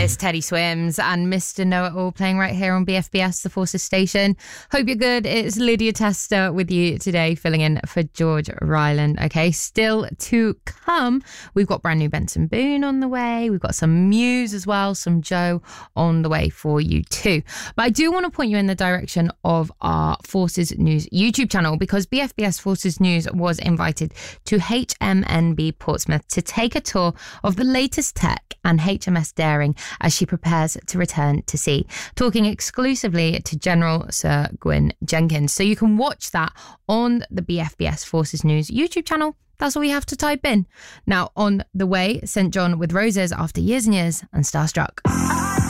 It's Teddy Swims and Mr. Know-It-All playing right here on BFBS, the Forces station. Hope you're good. It's Lydia Tester with you today, filling in for George Ryland. Okay, still to come, we've got brand new Benson Boone on the way. We've got some Muse as well, some Joe on the way for you too. But I do want to point you in the direction of our Forces News YouTube channel, because BFBS Forces News was invited to HMNB Portsmouth to take a tour of the latest tech and HMS Daring as she prepares to return to sea, talking exclusively to General Sir Gwyn Jenkins. So you can watch that on the BFBS Forces News YouTube channel. That's all you have to type in. Now, on the way, St. John with Roses after Years and Years and Starstruck.